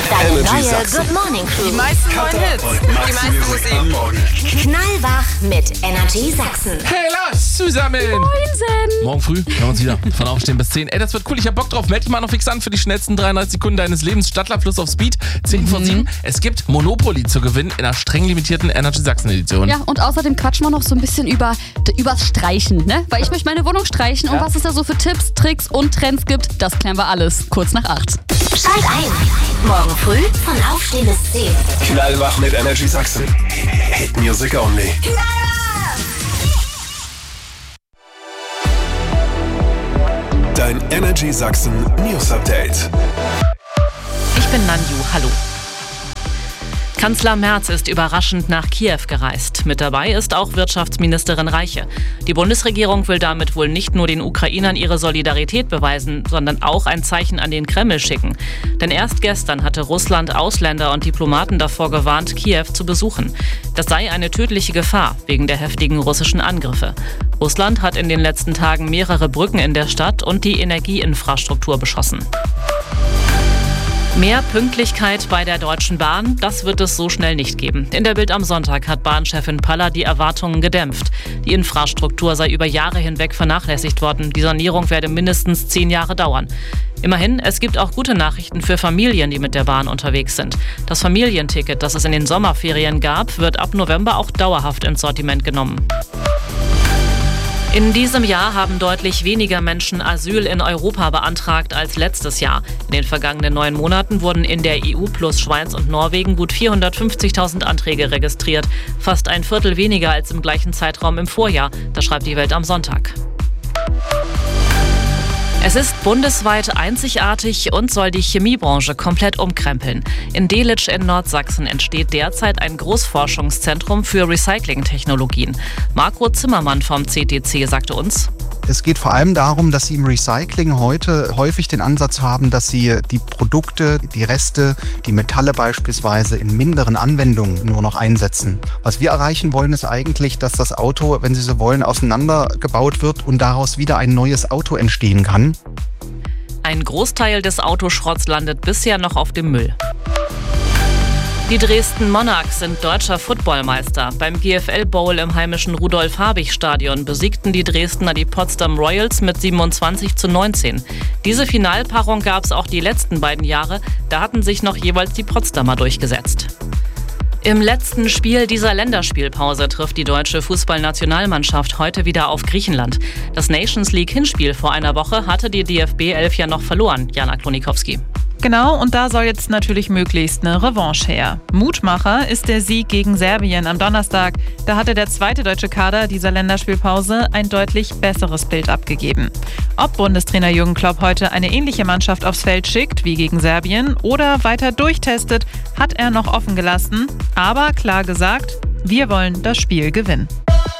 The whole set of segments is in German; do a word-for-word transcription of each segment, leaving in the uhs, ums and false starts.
Deine Energy neue Sachsen. Good Morning Crew. Die meisten neuen Hits, die meiste Musik. Am Morgen. Knallwach mit Energy Sachsen. Hey, Lars, zusammen. Moinsen. Morgen früh hören wir uns wieder. Von Aufstehen bis zehn. Ey, das wird cool. Ich hab Bock drauf. Meld dich mal noch fix an für die schnellsten dreiunddreißig Sekunden deines Lebens. Stadtlerfluss auf Speed. zehn vor sieben. Es gibt Monopoly zu gewinnen in einer streng limitierten Energy Sachsen Edition. Ja, und außerdem quatschen wir noch so ein bisschen über übers Streichen, ne? Weil ich möchte meine Wohnung streichen. Und Ja. was es da so für Tipps, Tricks und Trends gibt, das klären wir alles. Kurz nach acht. Schalt ein. Morgen früh von Aufstehen bis zehn. Knallwach mit Energy Sachsen. Hit Music Only. Dein Energy Sachsen News Update. Ich bin Nanju, hallo. Kanzler Merz ist überraschend nach Kiew gereist. Mit dabei ist auch Wirtschaftsministerin Reiche. Die Bundesregierung will damit wohl nicht nur den Ukrainern ihre Solidarität beweisen, sondern auch ein Zeichen an den Kreml schicken. Denn erst gestern hatte Russland Ausländer und Diplomaten davor gewarnt, Kiew zu besuchen. Das sei eine tödliche Gefahr wegen der heftigen russischen Angriffe. Russland hat in den letzten Tagen mehrere Brücken in der Stadt und die Energieinfrastruktur beschossen. Mehr Pünktlichkeit bei der Deutschen Bahn, das wird es so schnell nicht geben. In der Bild am Sonntag hat Bahnchefin Paller die Erwartungen gedämpft. Die Infrastruktur sei über Jahre hinweg vernachlässigt worden. Die Sanierung werde mindestens zehn Jahre dauern. Immerhin, es gibt auch gute Nachrichten für Familien, die mit der Bahn unterwegs sind. Das Familienticket, das es in den Sommerferien gab, wird ab November auch dauerhaft ins Sortiment genommen. In diesem Jahr haben deutlich weniger Menschen Asyl in Europa beantragt als letztes Jahr. In den vergangenen neun Monaten wurden in der E U plus Schweiz und Norwegen gut vierhundertfünfzigtausend Anträge registriert. Fast ein Viertel weniger als im gleichen Zeitraum im Vorjahr. Das schreibt die Welt am Sonntag. Es ist bundesweit einzigartig und soll die Chemiebranche komplett umkrempeln. In Delitzsch in Nordsachsen entsteht derzeit ein Großforschungszentrum für Recyclingtechnologien. Marco Zimmermann vom C T C sagte uns: Es geht vor allem darum, dass Sie im Recycling heute häufig den Ansatz haben, dass Sie die Produkte, die Reste, die Metalle beispielsweise in minderen Anwendungen nur noch einsetzen. Was wir erreichen wollen, ist eigentlich, dass das Auto, wenn Sie so wollen, auseinandergebaut wird und daraus wieder ein neues Auto entstehen kann. Ein Großteil des Autoschrotts landet bisher noch auf dem Müll. Die Dresden Monarchs sind deutscher Footballmeister. Beim G F L Bowl im heimischen Rudolf-Habich-Stadion besiegten die Dresdner die Potsdam Royals mit siebenundzwanzig zu neunzehn. Diese Finalpaarung gab es auch die letzten beiden Jahre. Da hatten sich noch jeweils die Potsdamer durchgesetzt. Im letzten Spiel dieser Länderspielpause trifft die deutsche Fußballnationalmannschaft heute wieder auf Griechenland. Das Nations League-Hinspiel vor einer Woche hatte die D F B elf ja noch verloren. Jana Klonikowski. Genau, und da soll jetzt natürlich möglichst eine Revanche her. Mutmacher ist der Sieg gegen Serbien am Donnerstag. Da hatte der zweite deutsche Kader dieser Länderspielpause ein deutlich besseres Bild abgegeben. Ob Bundestrainer Jürgen Klopp heute eine ähnliche Mannschaft aufs Feld schickt wie gegen Serbien oder weiter durchtestet, hat er noch offen gelassen. Aber klar gesagt, wir wollen das Spiel gewinnen.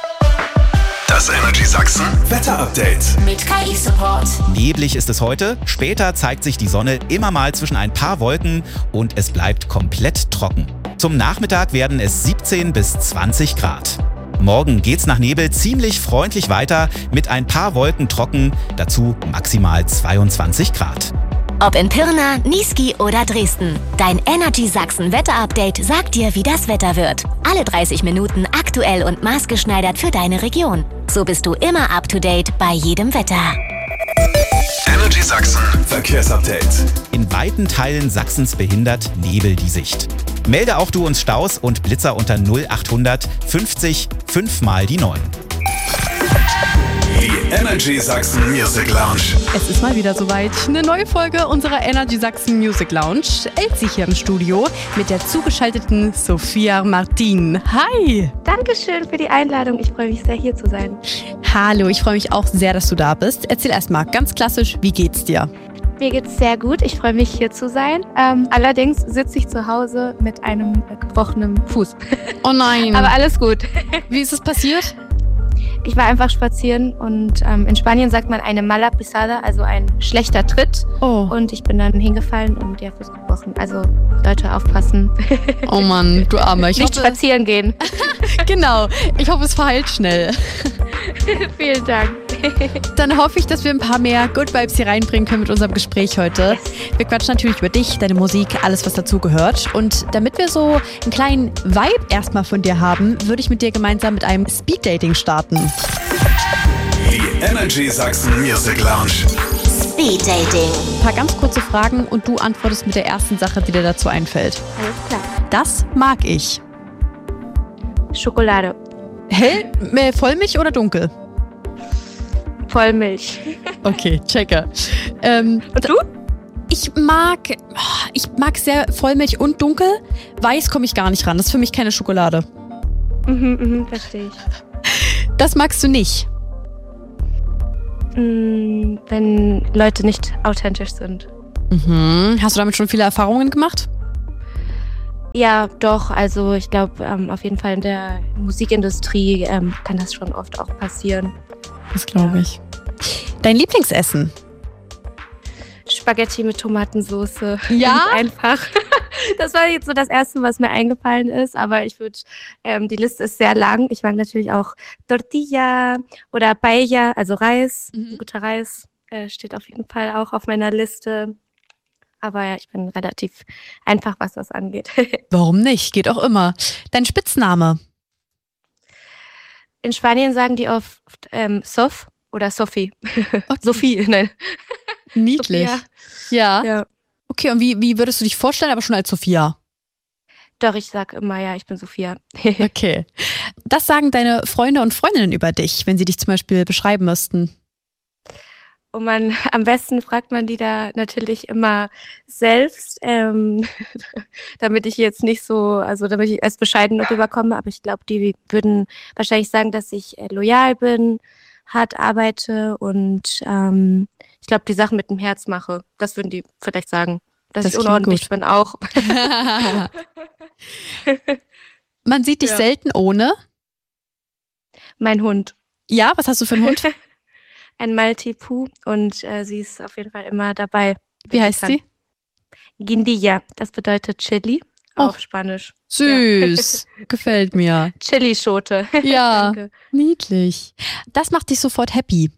Das Energy Sachsen Wetter-Update. Mit K I-Support. Neblig ist es heute, später zeigt sich die Sonne immer mal zwischen ein paar Wolken und es bleibt komplett trocken. Zum Nachmittag werden es siebzehn bis zwanzig Grad. Morgen geht's nach Nebel ziemlich freundlich weiter mit ein paar Wolken trocken, dazu maximal zweiundzwanzig Grad. Ob in Pirna, Niesky oder Dresden. Dein Energy Sachsen Wetter-Update sagt dir, wie das Wetter wird. Alle dreißig Minuten aktuell und maßgeschneidert für deine Region. So bist du immer up to date bei jedem Wetter. Energy Sachsen Verkehrsupdate. In weiten Teilen Sachsens behindert Nebel die Sicht. Melde auch du uns Staus und Blitzer unter null achthundert fünfzig fünf mal die neun. Die Energy Sachsen Music Lounge. Es ist mal wieder soweit. Eine neue Folge unserer Energy Sachsen Music Lounge. Elsie hier im Studio mit der zugeschalteten Sophia Martin. Hi! Dankeschön für die Einladung. Ich freue mich sehr, hier zu sein. Hallo, ich freue mich auch sehr, dass du da bist. Erzähl erstmal ganz klassisch, wie geht's dir? Mir geht's sehr gut. Ich freue mich, hier zu sein. Ähm, allerdings sitze ich zu Hause mit einem äh, gebrochenen Fuß. Oh nein! Aber alles gut. Wie ist es passiert? Ich war einfach spazieren und ähm, in Spanien sagt man eine mala pisada, also ein schlechter Tritt. Oh. Und ich bin dann hingefallen und der Fuß gebrochen. Also Leute, aufpassen. Oh Mann, du Armer. Ich Nicht hoffe, spazieren gehen. Genau. Ich hoffe, es verheilt schnell. Vielen Dank. Dann hoffe ich, dass wir ein paar mehr Good Vibes hier reinbringen können mit unserem Gespräch heute. Wir quatschen natürlich über dich, deine Musik, alles, was dazugehört. Und damit wir so einen kleinen Vibe erstmal von dir haben, würde ich mit dir gemeinsam mit einem Speed-Dating starten. Die Energy Sachsen Music Lounge. Speed Dating. Ein paar ganz kurze Fragen und du antwortest mit der ersten Sache, die dir dazu einfällt. Alles klar. Das mag ich. Schokolade. Hell, äh, Vollmilch oder dunkel? Vollmilch. Okay, checke. Ähm, Und du? Ich mag, ich mag sehr Vollmilch und dunkel. Weiß komme ich gar nicht ran. Das ist für mich keine Schokolade. Mhm, mhm, verstehe ich. Das magst du nicht. Mm, wenn Leute nicht authentisch sind. Mhm. Hast du damit schon viele Erfahrungen gemacht? Ja, doch. Also ich glaube, ähm, auf jeden Fall in der Musikindustrie ähm, kann das schon oft auch passieren. Das glaube ich. Dein Lieblingsessen? Spaghetti mit Tomatensauce. Ja? Ganz einfach. Das war jetzt so das Erste, was mir eingefallen ist. Aber ich würde, ähm, die Liste ist sehr lang. Ich mag natürlich auch Tortilla oder Paella, also Reis. Mhm. Guter Reis äh, steht auf jeden Fall auch auf meiner Liste. Aber ja, ich bin relativ einfach, was das angeht. Warum nicht? Geht auch immer. Dein Spitzname? In Spanien sagen die oft ähm, Sof oder Sophie. Okay. Sophie, nein. Niedlich. Sophia. Ja. Ja. Okay, und wie, wie würdest du dich vorstellen, aber schon als Sophia? Doch, ich sag immer, ja, ich bin Sophia. Okay. Das sagen deine Freunde und Freundinnen über dich, wenn sie dich zum Beispiel beschreiben müssten? Und man, am besten fragt man die da natürlich immer selbst, ähm, damit ich jetzt nicht so, also damit ich als bescheiden rüberkomme, aber ich glaube, die würden wahrscheinlich sagen, dass ich äh, loyal bin, hart arbeite und ähm, ich glaube, die Sachen mit dem Herz mache. Das würden die vielleicht sagen. Dass Das ich klingt unordentlich gut. bin auch. Man sieht dich Ja. selten ohne. Mein Hund. Ja, was hast du für einen Hund? Ein Maltipoo und äh, sie ist auf jeden Fall immer dabei. Wie heißt kann. sie? Guindilla, das bedeutet Chili Oh. auf Spanisch. Süß. Gefällt mir. Chili-Schote. Ja, Danke. niedlich. Das macht dich sofort happy.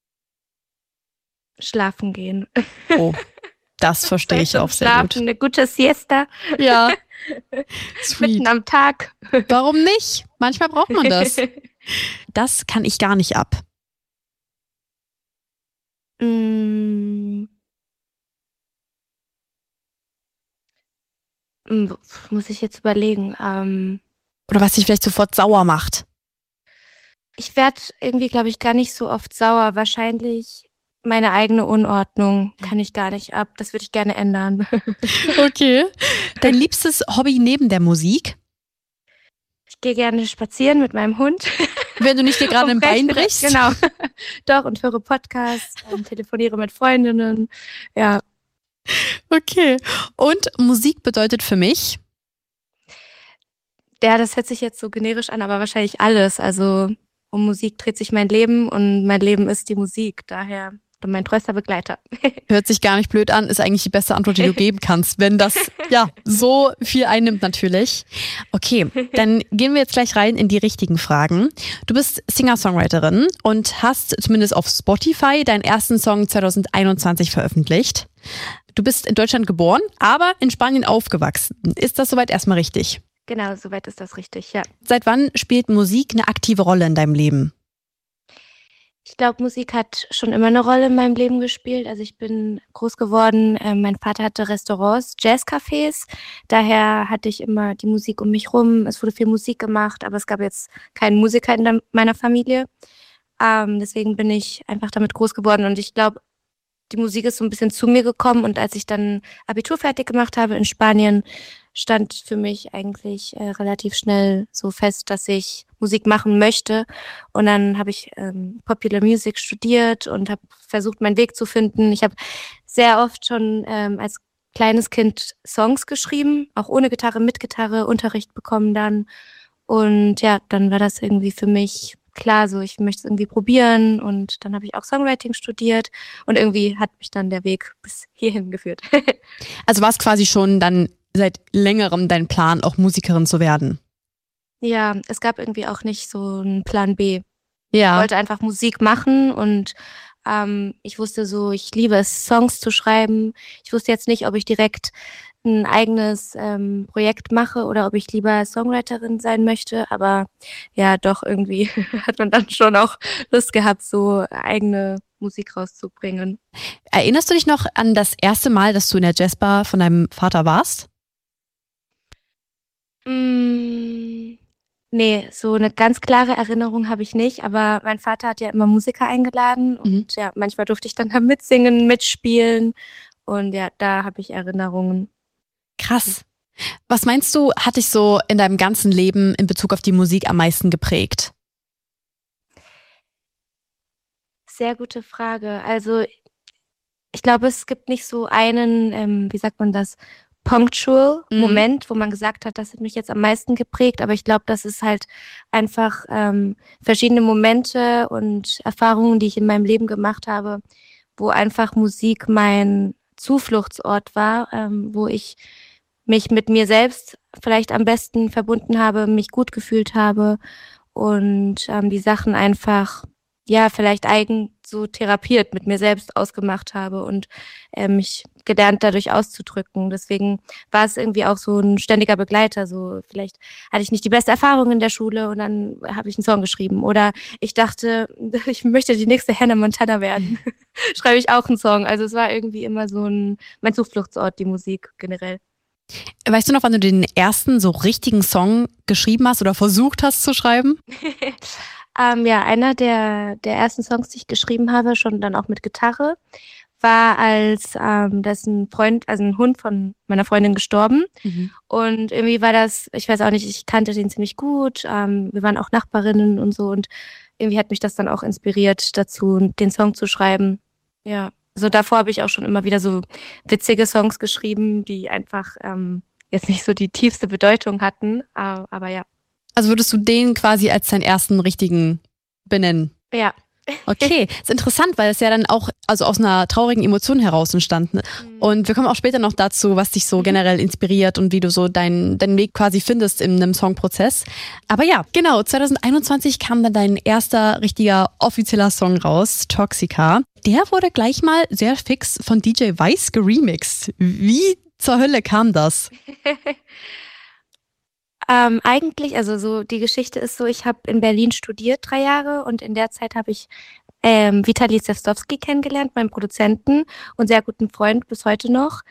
Schlafen gehen. Oh, das verstehe ich Zum auch sehr Schlafen, gut. eine gute Siesta. Ja, Mitten sweet. am Tag. Warum nicht? Manchmal braucht man das. Das kann ich gar nicht ab. Mm. Mm, Muss ich jetzt überlegen. Ähm, Oder was dich vielleicht sofort sauer macht. ich werde irgendwie, glaube ich, gar nicht so oft sauer. Wahrscheinlich meine eigene Unordnung kann ich gar nicht ab. Das würde ich gerne ändern. Okay. Dein liebstes Hobby neben der Musik? Ich gehe gerne spazieren mit meinem Hund. Wenn du nicht dir gerade ein Und Bein rechne- brichst? Genau. Doch, und höre Podcasts, ähm, telefoniere mit Freundinnen. Ja, Okay. Und Musik bedeutet für mich? ja, das hört sich jetzt so generisch an, aber wahrscheinlich alles. Also um Musik dreht sich mein Leben und mein Leben ist die Musik. Daher mein treuster Begleiter. Hört sich gar nicht blöd an, ist eigentlich die beste Antwort, die du geben kannst, wenn das ja so viel einnimmt natürlich. Okay, dann gehen wir jetzt gleich rein in die richtigen Fragen. Du bist Singer-Songwriterin und hast zumindest auf Spotify deinen ersten Song zwanzig einundzwanzig veröffentlicht. Du bist in Deutschland geboren, aber in Spanien aufgewachsen. Ist das soweit erstmal richtig? Genau, soweit ist das richtig, ja. Seit wann spielt Musik eine aktive Rolle in deinem Leben? Ich glaube, Musik hat schon immer eine Rolle in meinem Leben gespielt. Also ich bin groß geworden, äh, mein Vater hatte Restaurants, Jazzcafés. Daher hatte ich immer die Musik um mich rum. Es wurde viel Musik gemacht, aber es gab jetzt keinen Musiker in der, meiner Familie. Ähm, deswegen bin ich einfach damit groß geworden und ich glaube, die Musik ist so ein bisschen zu mir gekommen und als ich dann Abitur fertig gemacht habe in Spanien, stand für mich eigentlich äh, relativ schnell so fest, dass ich Musik machen möchte. Und dann habe ich ähm, Popular Music studiert und habe versucht, meinen Weg zu finden. Ich habe sehr oft schon ähm, als kleines Kind Songs geschrieben, auch ohne Gitarre, mit Gitarre, Unterricht bekommen dann. Und ja, dann war das irgendwie für mich klar, so ich möchte es irgendwie probieren. Und dann habe ich auch Songwriting studiert und irgendwie hat mich dann der Weg bis hierhin geführt. Also war es quasi schon dann seit längerem dein Plan, auch Musikerin zu werden? Ja, es gab irgendwie auch nicht so einen Plan B. Ja. Ich wollte einfach Musik machen und ähm, ich wusste so, ich liebe es, Songs zu schreiben. Ich wusste jetzt nicht, ob ich direkt ein eigenes ähm, Projekt mache oder ob ich lieber Songwriterin sein möchte. Aber ja, doch irgendwie hat man dann schon auch Lust gehabt, so eigene Musik rauszubringen. Erinnerst du dich noch an das erste Mal, dass du in der Jazzbar von deinem Vater warst? Mm, nee, so eine ganz klare Erinnerung habe ich nicht, aber mein Vater hat ja immer Musiker eingeladen und Mhm. ja, manchmal durfte ich dann da mitsingen, mitspielen und ja, da habe ich Erinnerungen. Krass. Was meinst du, hat dich so in deinem ganzen Leben in Bezug auf die Musik am meisten geprägt? Sehr gute Frage. Also ich glaube, es gibt nicht so einen, ähm, wie sagt man das, punctual Mhm. Moment, wo man gesagt hat, das hat mich jetzt am meisten geprägt, aber ich glaube, das ist halt einfach ähm, verschiedene Momente und Erfahrungen, die ich in meinem Leben gemacht habe, wo einfach Musik mein Zufluchtsort war, ähm, wo ich mich mit mir selbst vielleicht am besten verbunden habe, mich gut gefühlt habe und ähm, die Sachen einfach, ja, vielleicht eigen so therapiert mit mir selbst ausgemacht habe und äh, mich gelernt dadurch auszudrücken. Deswegen war es irgendwie auch so ein ständiger Begleiter. So vielleicht hatte ich nicht die beste Erfahrung in der Schule und dann habe ich einen Song geschrieben. Oder ich dachte, ich möchte die nächste Hannah Montana werden. Schreibe ich auch einen Song. Also es war irgendwie immer so ein mein Zufluchtsort, die Musik generell. Weißt du noch, wann du den ersten so richtigen Song geschrieben hast oder versucht hast zu schreiben? ähm, ja, einer der, der ersten Songs, die ich geschrieben habe, schon dann auch mit Gitarre, war als ähm, das ein Freund, also ein Hund von meiner Freundin gestorben. Mhm. Und irgendwie war das, ich weiß auch nicht, ich kannte den ziemlich gut. Ähm, wir waren auch Nachbarinnen und so und irgendwie hat mich das dann auch inspiriert dazu, den Song zu schreiben. Ja. Also davor habe ich auch schon immer wieder so witzige Songs geschrieben, die einfach ähm, jetzt nicht so die tiefste Bedeutung hatten, aber, aber ja. Also würdest du den quasi als deinen ersten richtigen benennen? Ja. Okay, ist interessant, weil es ja dann auch also aus einer traurigen Emotion heraus entstanden ist. Und wir kommen auch später noch dazu, was dich so generell inspiriert und wie du so deinen deinen Weg quasi findest in einem Songprozess. Aber ja, genau, zwanzig einundzwanzig kam dann dein erster richtiger offizieller Song raus, Toxica. Der wurde gleich mal sehr fix von D J Weiss geremixed. Wie zur Hölle kam das? Ähm, eigentlich, also so die Geschichte ist so, ich habe in Berlin studiert drei Jahre und in der Zeit habe ich ähm, Vitali Sewstowski kennengelernt, meinen Produzenten und sehr guten Freund bis heute noch.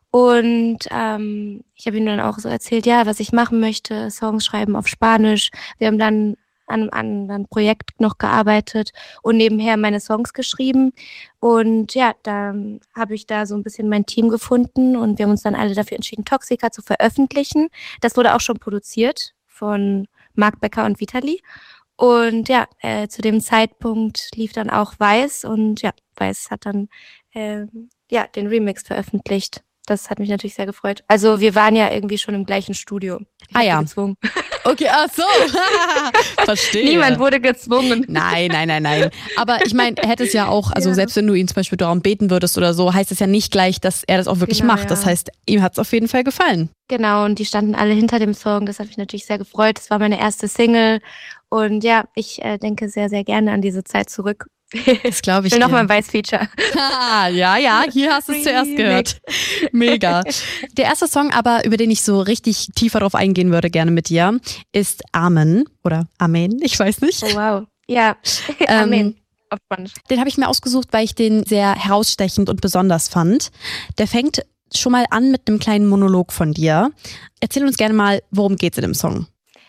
Und ähm, ich habe ihm dann auch so erzählt, ja, was ich machen möchte, Songs schreiben auf Spanisch. Wir haben dann an einem anderen Projekt noch gearbeitet und nebenher meine Songs geschrieben. Und ja, dann habe ich da so ein bisschen mein Team gefunden und wir haben uns dann alle dafür entschieden, Toxica zu veröffentlichen. Das wurde auch schon produziert von Marc Becker und Vitali. Und ja, äh, zu dem Zeitpunkt lief dann auch Weiss und ja, Weiss hat dann äh, ja, den Remix veröffentlicht. Das hat mich natürlich sehr gefreut. Also wir waren ja irgendwie schon im gleichen Studio. Ich Ah ja. gezwungen. Okay, ach so. Verstehe. Niemand wurde gezwungen. Nein, nein, nein, nein. Aber ich meine, er hätte es ja auch, also Ja. selbst wenn du ihn zum Beispiel darum beten würdest oder so, heißt es ja nicht gleich, dass er das auch wirklich Genau, macht. ja. Das heißt, ihm hat es auf jeden Fall gefallen. Genau, und die standen alle hinter dem Song. Das hat mich natürlich sehr gefreut. Das war meine erste Single. Und ja, ich äh, denke sehr, sehr gerne an diese Zeit zurück. Das glaube ich Ich will dir. nochmal ein Weiß-Feature. Ah, ja, ja, hier hast du es zuerst gehört. Mega. Der erste Song aber, über den ich so richtig tiefer drauf eingehen würde, gerne mit dir, ist Amen oder Amen, ich weiß nicht. Oh, wow. Ja, Ähm, Amen. Auf Spanisch. Den habe ich mir ausgesucht, weil ich den sehr herausstechend und besonders fand. Der fängt schon mal an mit einem kleinen Monolog von dir. Erzähl uns gerne mal, worum geht's in dem Song?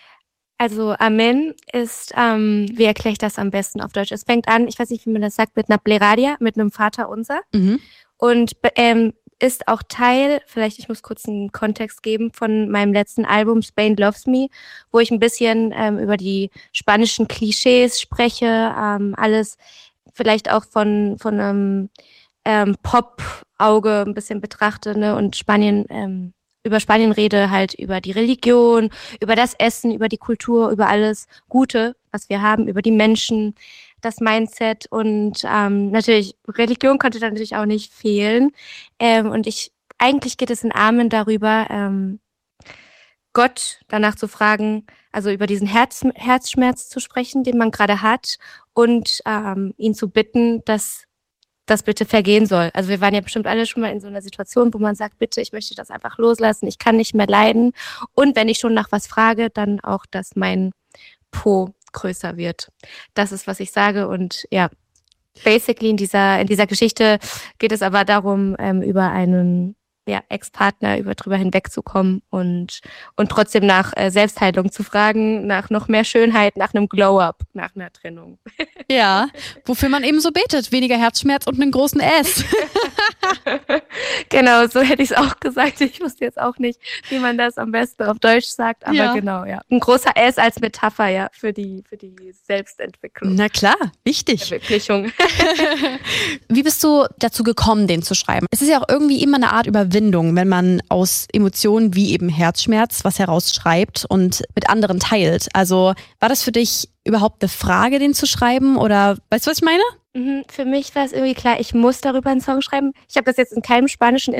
Also Amen ist, ähm, wie erkläre ich das am besten auf Deutsch? Es fängt an, ich weiß nicht, wie man das sagt, mit einer Plegaria, mit einem Vaterunser. Mhm. Und ähm, ist auch Teil, vielleicht ich muss kurz einen Kontext geben, von meinem letzten Album Spain Loves Me, wo ich ein bisschen ähm, über die spanischen Klischees spreche, ähm, alles vielleicht auch von von einem ähm, Pop-Auge ein bisschen betrachte, ne? Und Spanien ähm, über Spanien rede, halt über die Religion, über das Essen, über die Kultur, über alles Gute, was wir haben, über die Menschen, das Mindset und ähm, natürlich, Religion konnte da natürlich auch nicht fehlen. Ähm, und ich, eigentlich geht es in Amen darüber, ähm, Gott danach zu fragen, also über diesen Herz, Herzschmerz zu sprechen, den man gerade hat und ähm, ihn zu bitten, dass das bitte vergehen soll. Also wir waren ja bestimmt alle schon mal in so einer Situation, wo man sagt, bitte, ich möchte das einfach loslassen, ich kann nicht mehr leiden. Und wenn ich schon nach was frage, dann auch, dass mein Po größer wird. Das ist, was ich sage. Und ja, basically in dieser, in dieser Geschichte geht es aber darum, ähm, über einen ja, Ex-Partner über drüber hinwegzukommen und, und trotzdem nach äh, Selbstheilung zu fragen, nach noch mehr Schönheit, nach einem Glow-Up, nach einer Trennung. Ja, wofür man eben so betet, weniger Herzschmerz und einen großen S. Genau, so hätte ich es auch gesagt. Ich wusste jetzt auch nicht, wie man das am besten auf Deutsch sagt, aber Ja. genau, ja. Ein großer S als Metapher, ja, für die, für die Selbstentwicklung. Na klar, wichtig. Verwirklichung. Wie bist du dazu gekommen, den zu schreiben? Es ist ja auch irgendwie immer eine Art Überwindung, wenn man aus Emotionen wie eben Herzschmerz was herausschreibt und mit anderen teilt. Also war das für dich überhaupt eine Frage, den zu schreiben? Oder weißt du, was ich meine? Mhm, für mich war es irgendwie klar, ich muss darüber einen Song schreiben. Ich habe das jetzt in keinem spanischen